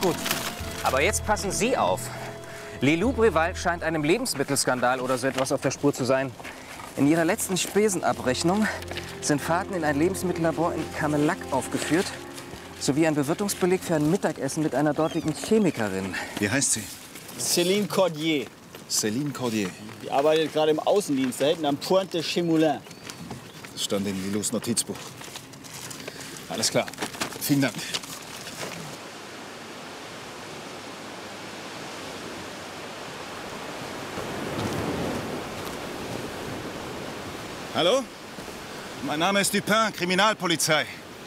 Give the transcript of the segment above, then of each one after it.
gut. Aber jetzt passen Sie auf. Lilou Breval scheint einem Lebensmittelskandal oder so etwas auf der Spur zu sein. In ihrer letzten Spesenabrechnung sind Fahrten in ein Lebensmittellabor in Camelac aufgeführt, sowie ein Bewirtungsbeleg für ein Mittagessen mit einer dortigen Chemikerin. Wie heißt sie? Céline Cordier. Céline Cordier. Die arbeitet gerade im Außendienst, da hinten am Pointe de Chemoulin. Das stand in Lilous Notizbuch. Alles klar. Vielen Dank. Hallo? Mein Name ist Dupin, Kriminalpolizei.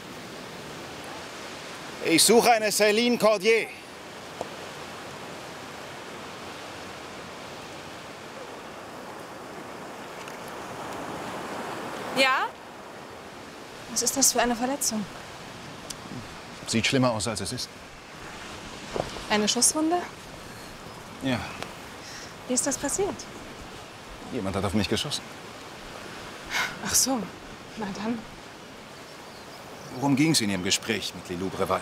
Ich suche eine Céline Cordier. Ja? Was ist das für eine Verletzung? Sieht schlimmer aus, als es ist. Eine Schusswunde? Ja, Wie ist das passiert? jemand hat auf mich geschossen. Ach so, na dann. Worum ging es in Ihrem Gespräch mit Lilou Breval?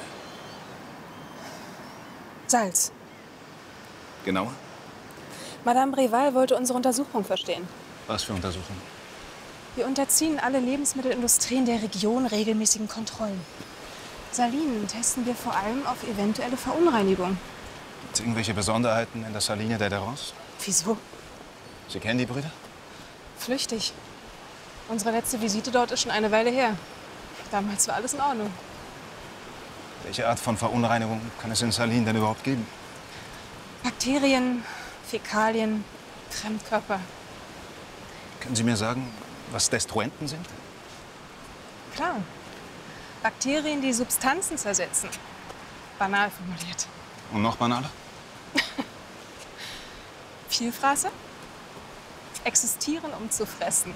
Salz. Genauer? Madame Breval wollte unsere Untersuchung verstehen. Was für Untersuchung? Wir unterziehen alle Lebensmittelindustrien der Region regelmäßigen Kontrollen. Salinen testen wir vor allem auf eventuelle Verunreinigung. Gibt es irgendwelche Besonderheiten in der Saline der Derons? Wieso? Sie kennen die Brüder? Flüchtig. Unsere letzte Visite dort ist schon eine Weile her. Damals war alles in Ordnung. Welche Art von Verunreinigung kann es in Salinen denn überhaupt geben? Bakterien, Fäkalien, Fremdkörper. Können Sie mir sagen, was Destruenten sind? Klar. Bakterien, die Substanzen zersetzen. Banal formuliert. Und noch banaler? Vielfraße? Existieren, um zu fressen.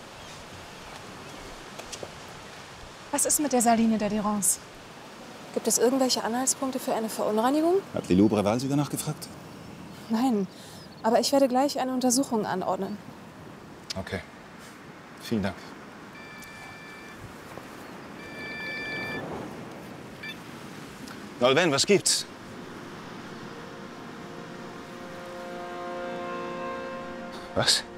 Was ist mit der Saline der Derons? Gibt es irgendwelche Anhaltspunkte für eine Verunreinigung? Hat Lilou Breval Sie danach gefragt? Nein, aber ich werde gleich eine Untersuchung anordnen. Okay. Vielen Dank. Nolwenn, was gibt's? Was?